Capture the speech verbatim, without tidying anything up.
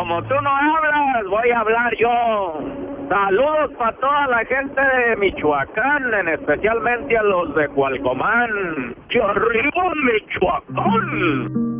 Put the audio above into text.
como tú no hablas, voy a hablar yo. Saludos para toda la gente de Michoacán, en especialmente a los de Cualcomán. ¡Que arriba Michoacán!